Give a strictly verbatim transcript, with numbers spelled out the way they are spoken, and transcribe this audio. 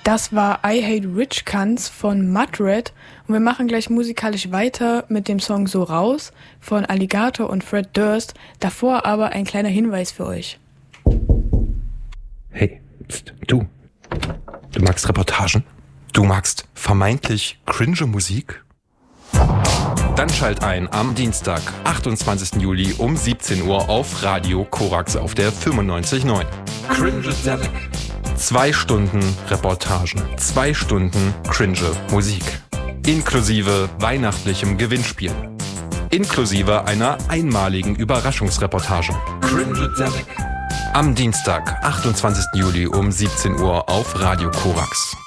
Das war I Hate Rich Cunts von Mudred und wir machen gleich musikalisch weiter mit dem Song So Raus von Alligator und Fred Durst. Davor aber ein kleiner Hinweis für euch. Hey, pst, du. Du magst Reportagen? Du magst vermeintlich cringe Musik? Dann schalt ein am Dienstag, achtundzwanzigsten Juli um siebzehn Uhr auf Radio Korax auf der fünfundneunzig Komma neun. Cringe-Delic. Zwei Stunden Reportagen, zwei Stunden cringe Musik. Inklusive weihnachtlichem Gewinnspiel. Inklusive einer einmaligen Überraschungsreportage. Cringe-Delic. Am Dienstag, achtundzwanzigsten Juli um siebzehn Uhr auf Radio Korax.